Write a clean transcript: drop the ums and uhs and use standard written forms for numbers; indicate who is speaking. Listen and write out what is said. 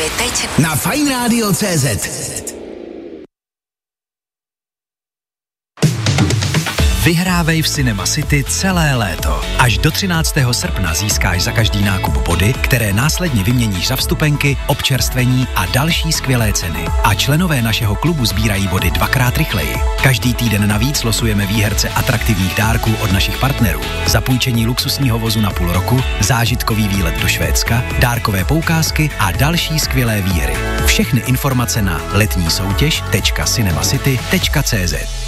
Speaker 1: Právě teď
Speaker 2: na fajnradio.cz.
Speaker 3: Vyhrávej v Cinema City celé léto. Až do 13. srpna získáš za každý nákup body, které následně vyměníš za vstupenky, občerstvení a další skvělé ceny. A členové našeho klubu sbírají body 2x rychleji. Každý týden navíc losujeme výherce atraktivních dárků od našich partnerů. Zapůjčení luxusního vozu na půl roku, zážitkový výlet do Švédska, dárkové poukázky a další skvělé výhry. Všechny informace na letní soutěž.cinemacity.cz.